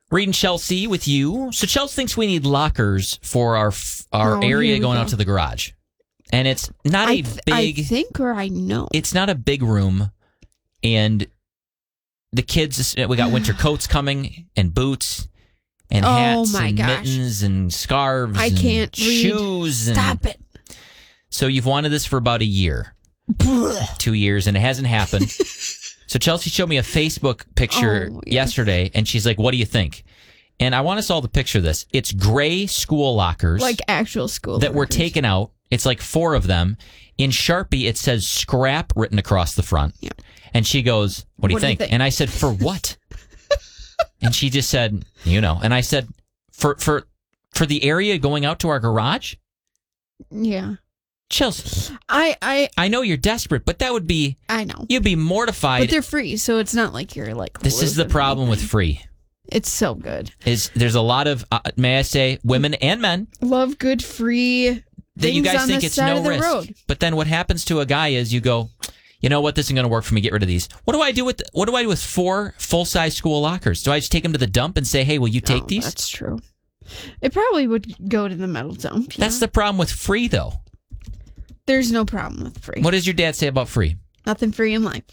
Reading Chelsea with you. So Chelsea thinks we need lockers for our area going out to the garage. And it's not a big... I think or I know. It's not a big room. And the kids, we got winter coats coming and boots and hats and mittens and scarves and shoes. Stop it. So you've wanted this for about a year. 2 years, and it hasn't happened. So Chelsea showed me a Facebook picture yesterday, and she's like, what do you think? And I want us all to picture this. It's gray school lockers. Like actual school that lockers. were taken out. It's like 4 of them. In Sharpie, it says scrap written across the front. Yeah. And she goes, what do you think? And I said, for what? And she just said, And I said, for the area going out to our garage? Yeah. Chelsea, I know you're desperate, but that would be... I know. You'd be mortified. But they're free, so it's not like you're like... This is the problem with free. It's so good. There's a lot of, may I say, women and men... Love good free that you guys think it's no risk. Road. But then what happens to a guy is you go, you know what, this isn't going to work for me, get rid of these. What do I do with 4 full-size school lockers? Do I just take them to the dump and say, hey, will you take these? That's true. It probably would go to the metal dump. Yeah. That's the problem with free, though. There's no problem with free. What does your dad say about free? Nothing free in life.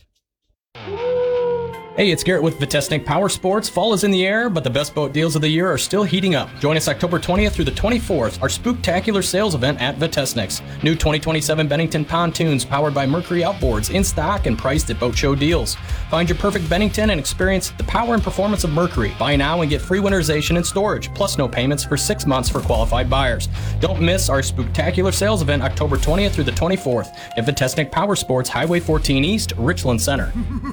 Hey, it's Garrett with Vitesnik Power Sports. Fall is in the air, but the best boat deals of the year are still heating up. Join us October 20th through the 24th, our spooktacular sales event at Vitesnik's. New 2027 Bennington pontoons powered by Mercury Outboards in stock and priced at Boat Show deals. Find your perfect Bennington and experience the power and performance of Mercury. Buy now and get free winterization and storage, plus no payments for 6 months for qualified buyers. Don't miss our spooktacular sales event October 20th through the 24th at Vitesnik Power Sports, Highway 14 East, Richland Center.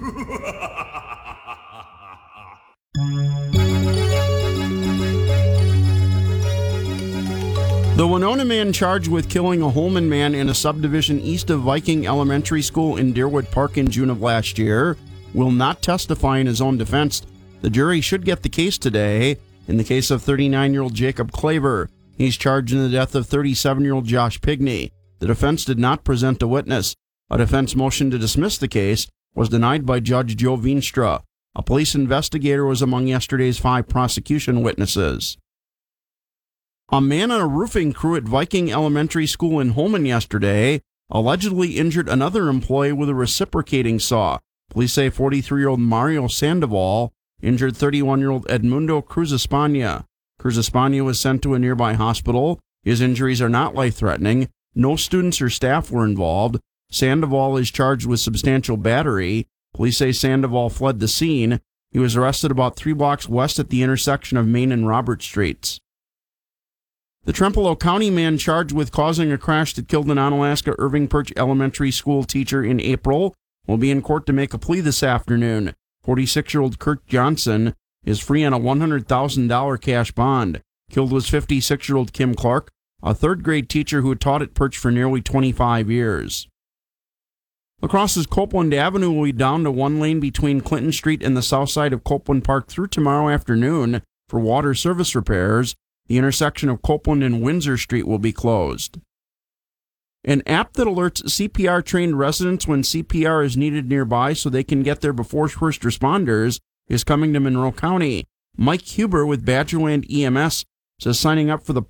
The Winona man charged with killing a Holman man in a subdivision east of Viking Elementary School in Deerwood Park in June of last year will not testify in his own defense. The jury should get the case today in the case of 39-year-old Jacob Claver. He's charged in the death of 37-year-old Josh Pigney. The defense did not present a witness. A defense motion to dismiss the case was denied by Judge Joe Veenstra. A police investigator was among yesterday's 5 prosecution witnesses. A man on a roofing crew at Viking Elementary School in Holman yesterday allegedly injured another employee with a reciprocating saw. Police say 43-year-old Mario Sandoval injured 31-year-old Edmundo Cruz España. Cruz España was sent to a nearby hospital. His injuries are not life-threatening. No students or staff were involved. Sandoval is charged with substantial battery. Police say Sandoval fled the scene. He was arrested about 3 blocks west at the intersection of Main and Robert Streets. The Trempealeau County man charged with causing a crash that killed an Onalaska Irving Perch Elementary School teacher in April will be in court to make a plea this afternoon. 46-year-old Kurt Johnson is free on a $100,000 cash bond. Killed was 56-year-old Kim Clark, a third-grade teacher who had taught at Perch for nearly 25 years. La Crosse's Copeland Avenue will be down to 1 lane between Clinton Street and the south side of Copeland Park through tomorrow afternoon for water service repairs. The intersection of Copeland and Windsor Street will be closed. An app that alerts CPR-trained residents when CPR is needed nearby so they can get there before first responders is coming to Monroe County. Mike Huber with Badgerland EMS says signing up for the